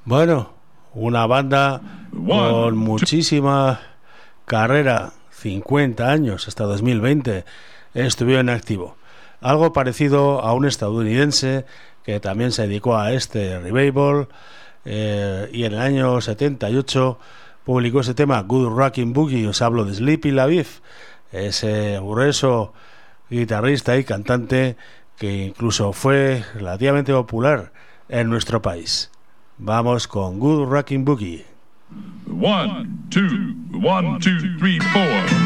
Bueno, una banda con muchísima carrera, 50 años hasta 2020, estuvieron en activo. Algo parecido a un estadounidense que también se dedicó a este revival, y en el año 78 publicó ese tema Good Rockin' Boogie. Os hablo de Sleepy LaBeouf, ese grueso guitarrista y cantante que incluso fue relativamente popular en nuestro país. Vamos con Good Rockin' Boogie. 1, 2, 1, 2, 3, 4.